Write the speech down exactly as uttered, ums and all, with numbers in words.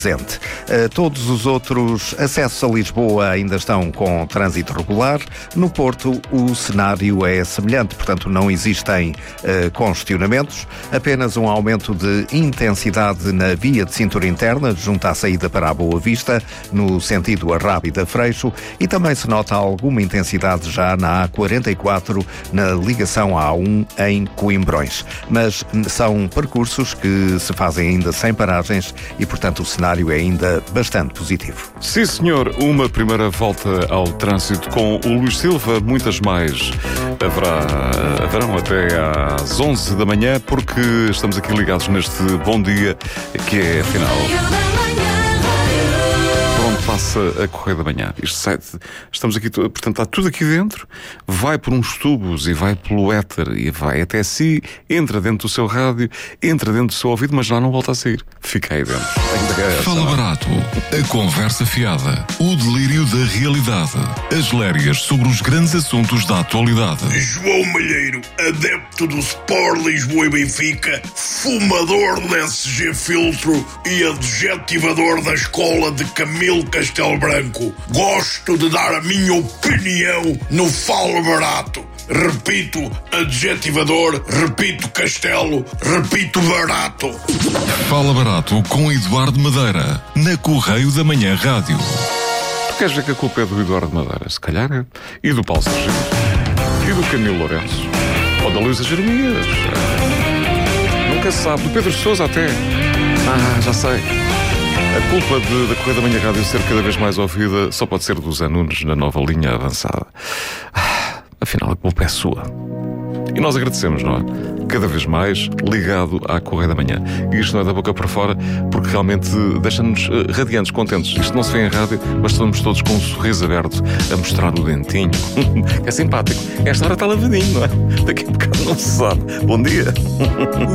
presente. Uh, todos os outros acessos a Lisboa ainda estão com trânsito regular. No Porto, o cenário é semelhante, portanto não existem uh, congestionamentos, apenas um aumento de intensidade na via de cintura interna, junto à saída para a Boa Vista, no sentido Arrábida-Freixo, e também se nota alguma intensidade já na A quarenta e quatro, na ligação à A um em Coimbrões. Mas são percursos que se fazem ainda sem paragens e, portanto, o cenário é ainda bastante positivo. Sim, senhor. Uma primeira volta ao trânsito com o Luís Silva. Muitas mais haverá, haverão até às onze da manhã, porque estamos aqui ligados neste Bom Dia, que é, afinal, por onde passa a Correio da Manhã. Isto sai, estamos aqui, portanto, está tudo aqui dentro, vai por uns tubos e vai pelo éter e vai até si, entra dentro do seu rádio, entra dentro do seu ouvido, mas já não volta a sair. Fica aí dentro. Fala Barato, a conversa fiada, o delírio da realidade, as lérias sobre os grandes assuntos da atualidade. João Malheiro, adepto do Sport Lisboa e Benfica, fumador do S G Filtro e adjetivador da escola de Camilo Castelo Branco. Gosto de dar a minha opinião no Fala Barato. Repito, adjetivador, repito, castelo, repito, barato. Fala Barato com Eduardo Madeira, na Correio da Manhã Rádio. Tu queres ver que a culpa é do Eduardo Madeira? Se calhar é. E do Paulo Sérgio. E do Camilo Lourenço. Ou da Luísa Jeremias. Nunca se sabe. Do Pedro Sousa até. Ah, já sei. A culpa de, da Correio da Manhã Rádio ser cada vez mais ouvida só pode ser dos Zé Nunes na nova linha avançada. Afinal, a culpa é sua. E nós agradecemos, não é? Cada vez mais ligado à Correio da Manhã. E isto não é da boca para fora, porque realmente deixa-nos uh, radiantes, contentes. Isto não se vê em rádio, mas estamos todos com um sorriso aberto a mostrar o dentinho. É simpático. Esta hora está lavadinho, não é? Daqui a bocado não se sabe. Bom dia.